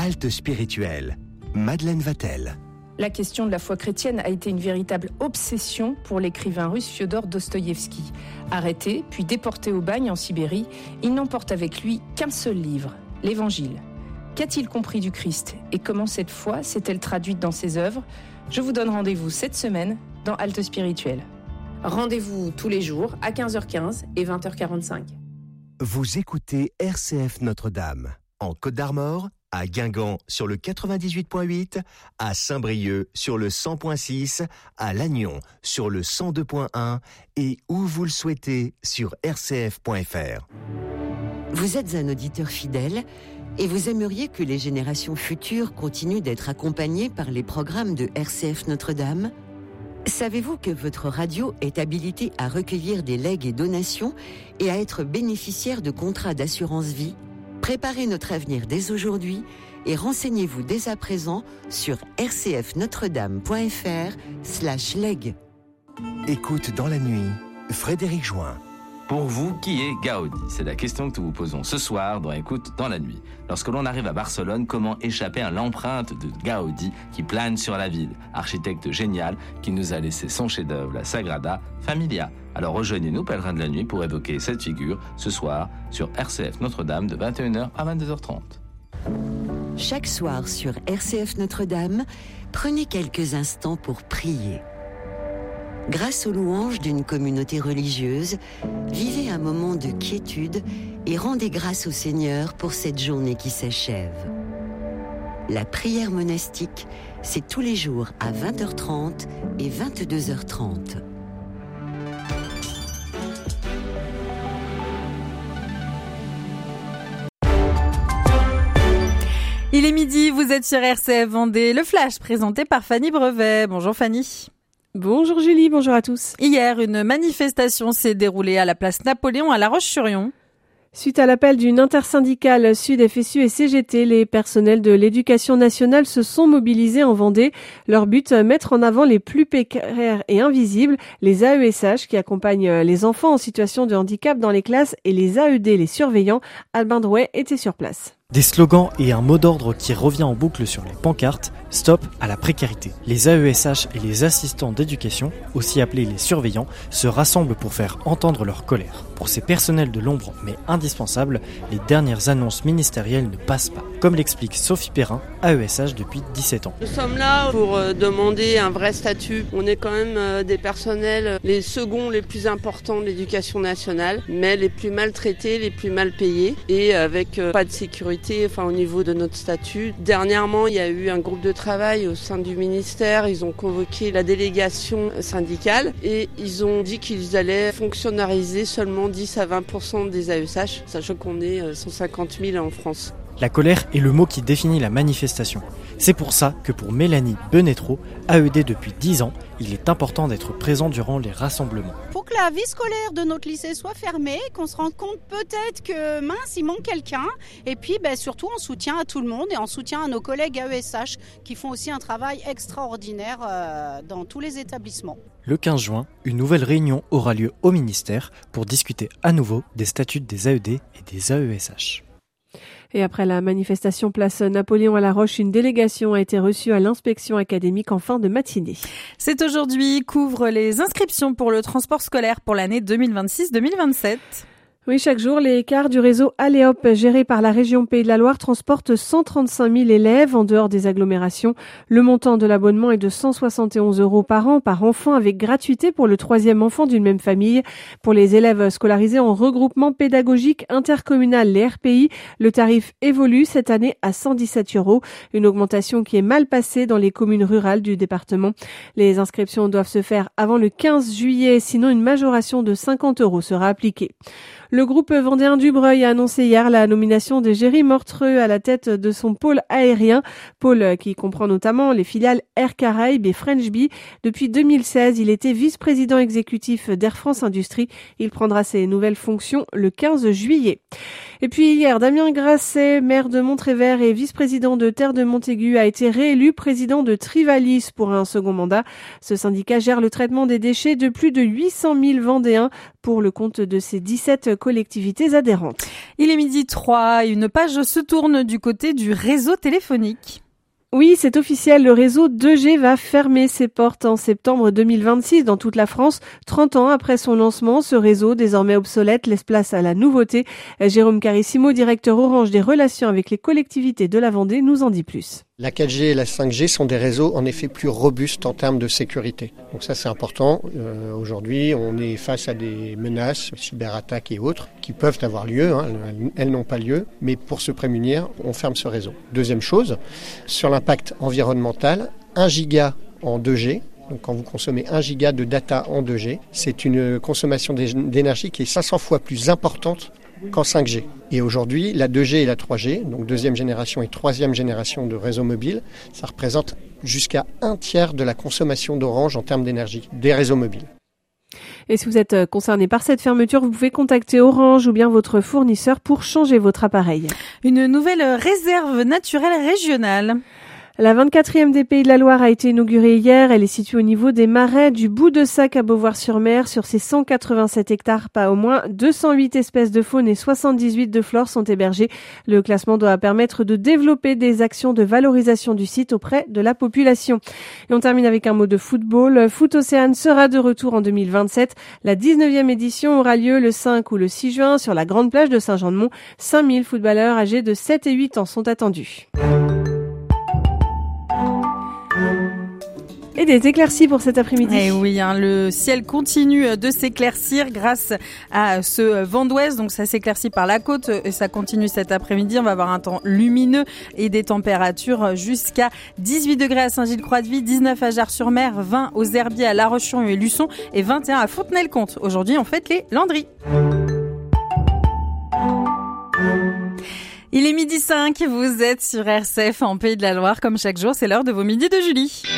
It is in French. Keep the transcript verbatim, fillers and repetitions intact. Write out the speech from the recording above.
Halte spirituelle. Madeleine Vatel. La question de la foi chrétienne a été une véritable obsession pour l'écrivain russe Fiodor Dostoïevski. Arrêté, puis déporté au bagne en Sibérie, il n'emporte avec lui qu'un seul livre, l'Évangile. Qu'a-t-il compris du Christ et comment cette foi s'est-elle traduite dans ses œuvres ? Je vous donne rendez-vous cette semaine dans Halte spirituelle. Rendez-vous tous les jours à quinze heures quinze et vingt heures quarante-cinq. Vous écoutez R C F Notre-Dame, en Côte d'Armor, à Guingamp sur le quatre-vingt-dix-huit virgule huit, à Saint-Brieuc sur le cent virgule six, à Lannion sur le cent deux virgule un et où vous le souhaitez sur r c f point f r. Vous êtes un auditeur fidèle et vous aimeriez que les générations futures continuent d'être accompagnées par les programmes de R C F Notre-Dame ? Savez-vous que votre radio est habilitée à recueillir des legs et donations et à être bénéficiaire de contrats d'assurance vie ? Préparez notre avenir dès aujourd'hui et renseignez-vous dès à présent sur r c f notre dame point f r slash leg. Écoute dans la nuit, Frédéric Join. Pour vous, qui est Gaudi ? C'est la question que nous vous posons ce soir dans Écoute dans la nuit. Lorsque l'on arrive à Barcelone, comment échapper à l'empreinte de Gaudi qui plane sur la ville ? Architecte génial qui nous a laissé son chef-d'œuvre, la Sagrada Familia. Alors rejoignez-nous, pèlerins de la nuit, pour évoquer cette figure ce soir sur R C F Notre-Dame de vingt et une heures à vingt-deux heures trente. Chaque soir sur R C F Notre-Dame, prenez quelques instants pour prier. Grâce aux louanges d'une communauté religieuse, vivez un moment de quiétude et rendez grâce au Seigneur pour cette journée qui s'achève. La prière monastique, c'est tous les jours à vingt heures trente et vingt-deux heures trente. Il est midi, vous êtes sur R C F Vendée, le flash présenté par Fanny Brevet. Bonjour Fanny. Bonjour Julie, bonjour à tous. Hier, une manifestation s'est déroulée à la place Napoléon à La Roche-sur-Yon. Suite à l'appel d'une intersyndicale Sud F S U et C G T, les personnels de l'éducation nationale se sont mobilisés en Vendée. Leur but, mettre en avant les plus précaires et invisibles, les A E S H qui accompagnent les enfants en situation de handicap dans les classes et les A E D, les surveillants. Albin Drouet était sur place. Des slogans et un mot d'ordre qui revient en boucle sur les pancartes, stop à la précarité. Les A E S H et les assistants d'éducation, aussi appelés les surveillants, se rassemblent pour faire entendre leur colère. Pour ces personnels de l'ombre mais indispensables, les dernières annonces ministérielles ne passent pas. Comme l'explique Sophie Perrin, A E S H depuis dix-sept ans. Nous sommes là pour demander un vrai statut. On est quand même des personnels, les seconds les plus importants de l'éducation nationale, mais les plus maltraités, les plus mal payés et avec pas de sécurité. Enfin, au niveau de notre statut. Dernièrement, il y a eu un groupe de travail au sein du ministère. Ils ont convoqué la délégation syndicale et ils ont dit qu'ils allaient fonctionnariser seulement dix à vingt pour cent des A E S H, sachant qu'on est cent cinquante mille en France. La colère est le mot qui définit la manifestation. C'est pour ça que pour Mélanie Benetro, A E D depuis dix ans, il est important d'être présent durant les rassemblements. Il faut que la vie scolaire de notre lycée soit fermée, qu'on se rende compte peut-être que mince, il manque quelqu'un. Et puis ben, surtout en soutien à tout le monde et en soutien à nos collègues A E S H qui font aussi un travail extraordinaire euh, dans tous les établissements. Le quinze juin, une nouvelle réunion aura lieu au ministère pour discuter à nouveau des statuts des A E D et des A E S H. Et après la manifestation place Napoléon à La Roche, une délégation a été reçue à l'inspection académique en fin de matinée. C'est aujourd'hui qu'ouvrent les inscriptions pour le transport scolaire pour l'année deux mille vingt-six deux mille vingt-sept. Oui, chaque jour, les cars du réseau Aléop, géré par la région Pays de la Loire, transportent cent trente-cinq mille élèves en dehors des agglomérations. Le montant de l'abonnement est de cent soixante et onze euros par an par enfant, avec gratuité pour le troisième enfant d'une même famille. Pour les élèves scolarisés en regroupement pédagogique intercommunal, les R P I, le tarif évolue cette année à cent dix-sept euros. Une augmentation qui est mal passée dans les communes rurales du département. Les inscriptions doivent se faire avant le quinze juillet, sinon une majoration de cinquante euros sera appliquée. Le groupe vendéen Dubreuil a annoncé hier la nomination de Géry Mortreux à la tête de son pôle aérien, pôle qui comprend notamment les filiales Air Caraïbes et French Bee. Depuis deux mille seize, il était vice-président exécutif d'Air France Industrie. Il prendra ses nouvelles fonctions le quinze juillet. Et puis hier, Damien Grasset, maire de Montrévert et vice-président de Terre de Montaigu, a été réélu président de Trivalis pour un second mandat. Ce syndicat gère le traitement des déchets de plus de huit cent mille Vendéens. pour le compte de ces dix-sept collectivités adhérentes. Il est midi trois et une page se tourne du côté du réseau téléphonique. Oui, c'est officiel, le réseau deux G va fermer ses portes en septembre deux mille vingt-six dans toute la France. trente ans après son lancement, ce réseau, désormais obsolète, laisse place à la nouveauté. Jérôme Carissimo, directeur Orange des relations avec les collectivités de la Vendée, nous en dit plus. La quatre G et la cinq G sont des réseaux en effet plus robustes en termes de sécurité. Donc ça c'est important. Euh, aujourd'hui on est face à des menaces, cyberattaques et autres qui peuvent avoir lieu, hein. elles, elles n'ont pas lieu, mais pour se prémunir, on ferme ce réseau. Deuxième chose, sur l'impact environnemental, un giga en deux G. Donc quand vous consommez un giga de data en deux G, c'est une consommation d'énergie qui est cinq cents fois plus importante qu'en cinq G. Et aujourd'hui, la deux G et la trois G, donc deuxième génération et troisième génération de réseaux mobiles, ça représente jusqu'à un tiers de la consommation d'Orange en termes d'énergie des réseaux mobiles. Et si vous êtes concerné par cette fermeture, vous pouvez contacter Orange ou bien votre fournisseur pour changer votre appareil. Une nouvelle réserve naturelle régionale. La vingt-quatrième des Pays de la Loire a été inaugurée hier. Elle est située au niveau des marais du Bout de Sac à Beauvoir-sur-Mer. Sur ces cent quatre-vingt-sept hectares, pas au moins deux cent huit espèces de faune et soixante-dix-huit de flore sont hébergées. Le classement doit permettre de développer des actions de valorisation du site auprès de la population. Et on termine avec un mot de football. Foot Océane sera de retour en deux mille vingt-sept. La dix-neuvième édition aura lieu le cinq ou le six juin sur la grande plage de Saint-Jean-de-Mont. cinq mille footballeurs âgés de sept et huit ans sont attendus. Et des éclaircies pour cet après-midi. Et oui, hein, le ciel continue de s'éclaircir grâce à ce vent d'ouest. Donc ça s'éclaircit par la côte et ça continue cet après-midi. On va avoir un temps lumineux et des températures jusqu'à dix-huit degrés à Saint-Gilles-Croix-de-Vie, dix-neuf à Jars-sur-Mer, vingt aux Herbiers, à La Roche-sur-Yon et Luçon et vingt et un à Fontenay-le-Comte. Aujourd'hui, on fête les Landry. Il est midi cinq, vous êtes sur R C F en Pays de la Loire. Comme chaque jour, c'est l'heure de vos midis de Julie.